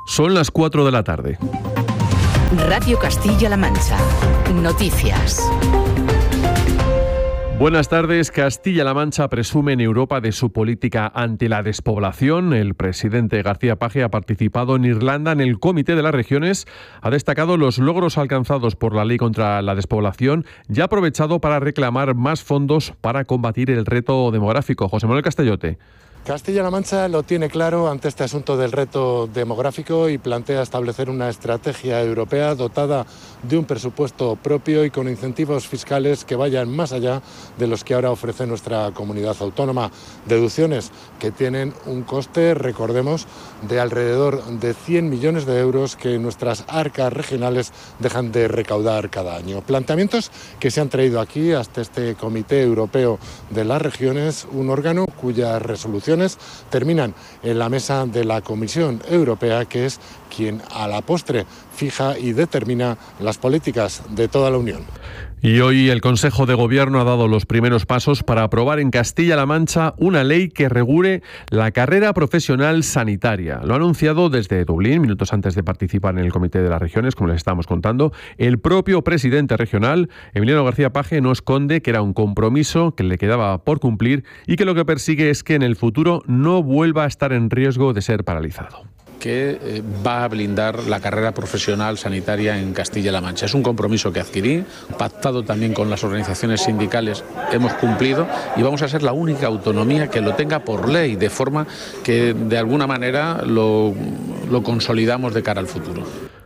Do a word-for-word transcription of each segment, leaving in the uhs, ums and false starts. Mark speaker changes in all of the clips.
Speaker 1: Son las cuatro de la tarde.
Speaker 2: Radio Castilla-La Mancha. Noticias.
Speaker 1: Buenas tardes. Castilla-La Mancha presume en Europa de su política ante la despoblación. El presidente García Page ha participado en Irlanda en el Comité de las Regiones, ha destacado los logros alcanzados por la ley contra la despoblación y ha aprovechado para reclamar más fondos para combatir el reto demográfico. José Manuel Castellote.
Speaker 3: Castilla-La Mancha lo tiene claro ante este asunto del reto demográfico y plantea establecer una estrategia europea dotada de un presupuesto propio y con incentivos fiscales que vayan más allá de los que ahora ofrece nuestra comunidad autónoma. Deducciones que tienen un coste, recordemos, de alrededor de cien millones de euros que nuestras arcas regionales dejan de recaudar cada año. Planteamientos que se han traído aquí hasta este Comité Europeo de las Regiones, un órgano cuyas resoluciones terminan en la mesa de la Comisión Europea, que es quien a la postre fija y determina las políticas de toda la Unión.
Speaker 1: Y hoy el Consejo de Gobierno ha dado los primeros pasos para aprobar en Castilla-La Mancha una ley que regule la carrera profesional sanitaria. Lo ha anunciado desde Dublín, minutos antes de participar en el Comité de las Regiones, como les estábamos contando. El propio presidente regional, Emiliano García Page, no esconde que era un compromiso que le quedaba por cumplir y que lo que persigue es que en el futuro no vuelva a estar en riesgo de ser paralizado.
Speaker 4: Que va a blindar la carrera profesional sanitaria en Castilla-La Mancha. Es un compromiso que adquirí, pactado también con las organizaciones sindicales, hemos cumplido y vamos a ser la única autonomía que lo tenga por ley, de forma que de alguna manera lo, lo consolidamos de cara al futuro.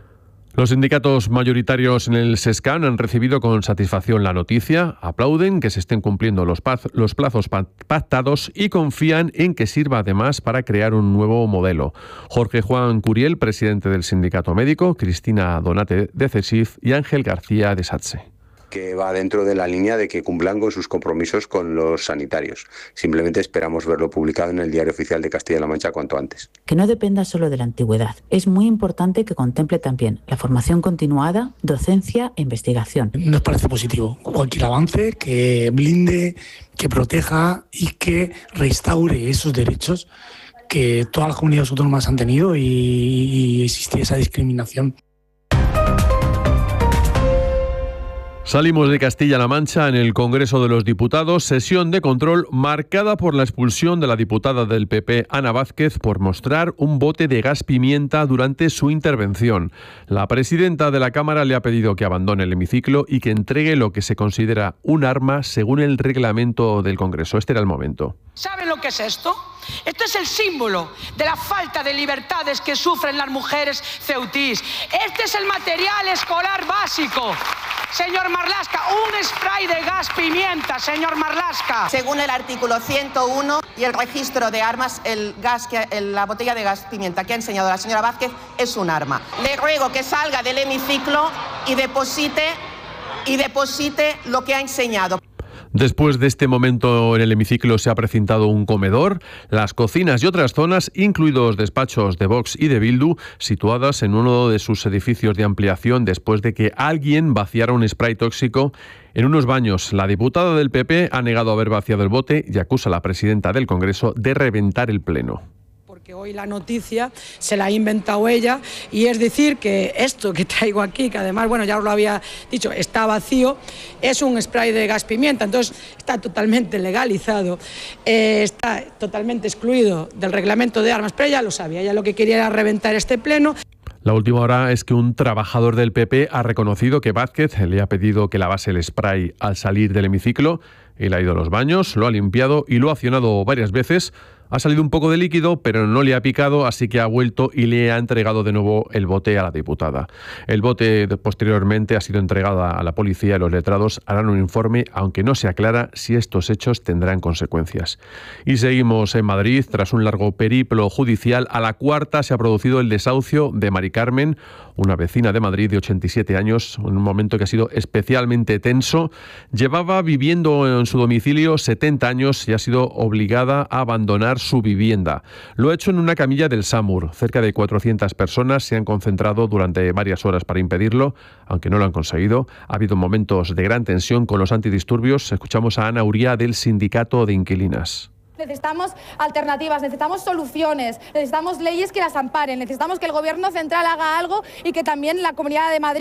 Speaker 1: Los sindicatos mayoritarios en el SESCAN han recibido con satisfacción la noticia, aplauden que se estén cumpliendo los, paz, los plazos pactados y confían en que sirva además para crear un nuevo modelo. Jorge Juan Curiel, presidente del Sindicato Médico, Cristina Donate de CESIF y Ángel García de SATSE.
Speaker 5: Que va dentro de la línea de que cumplan con sus compromisos con los sanitarios. Simplemente esperamos verlo publicado en el Diario Oficial de Castilla-La Mancha cuanto antes.
Speaker 6: Que no dependa solo de la antigüedad. Es muy importante que contemple también la formación continuada, docencia e investigación.
Speaker 7: Nos parece positivo cualquier avance que blinde, que proteja y que restaure esos derechos que todas las comunidades autónomas han tenido y, y existe esa discriminación.
Speaker 1: Salimos de Castilla-La Mancha en el Congreso de los Diputados, sesión de control marcada por la expulsión de la diputada del P P, Ana Vázquez, por mostrar un bote de gas pimienta durante su intervención. La presidenta de la Cámara le ha pedido que abandone el hemiciclo y que entregue lo que se considera un arma según el reglamento del Congreso. Este era el momento.
Speaker 8: ¿Saben lo que es esto? Esto es el símbolo de la falta de libertades que sufren las mujeres ceutís. Este es el material escolar básico. Señor Marlaska, un spray de gas pimienta, señor Marlaska.
Speaker 9: Según el artículo ciento uno y el registro de armas, el gas que, el, la botella de gas pimienta que ha enseñado la señora Vázquez es un arma. Le ruego que salga del hemiciclo y deposite, y deposite lo que ha enseñado.
Speaker 1: Después de este momento en el hemiciclo se ha precintado un comedor, las cocinas y otras zonas, incluidos despachos de Vox y de Bildu, situadas en uno de sus edificios de ampliación después de que alguien vaciara un spray tóxico en unos baños. La diputada del P P ha negado haber vaciado el bote y acusa a la presidenta del Congreso de reventar el Pleno.
Speaker 8: Que hoy la noticia se la ha inventado ella y es decir que esto que traigo aquí, que además, bueno, ya os lo había dicho, está vacío, es un spray de gas pimienta, entonces está totalmente legalizado, eh, está totalmente excluido del reglamento de armas, pero ella lo sabía, ella lo que quería era reventar este pleno.
Speaker 1: La última hora es que un trabajador del P P ha reconocido que Vázquez le ha pedido que lavase el spray al salir del hemiciclo. Él ha ido a los baños, lo ha limpiado y lo ha accionado varias veces. Ha salido un poco de líquido, pero no le ha picado, así que ha vuelto y le ha entregado de nuevo el bote a la diputada. El bote posteriormente ha sido entregado a la policía y los letrados harán un informe, aunque no se aclara si estos hechos tendrán consecuencias. Y seguimos en Madrid. Tras un largo periplo judicial, a la cuarta se ha producido el desahucio de Mari Carmen, una vecina de Madrid de ochenta y siete años, en un momento que ha sido especialmente tenso. Llevaba viviendo en su domicilio setenta años y ha sido obligada a abandonar su vivienda. Lo ha hecho en una camilla del SAMUR. Cerca de cuatrocientas personas se han concentrado durante varias horas para impedirlo, aunque no lo han conseguido. Ha habido momentos de gran tensión con los antidisturbios. Escuchamos a Ana Uría del Sindicato de Inquilinas.
Speaker 10: Necesitamos alternativas, necesitamos soluciones, necesitamos leyes que las amparen, necesitamos que el Gobierno central haga algo y que también la Comunidad de Madrid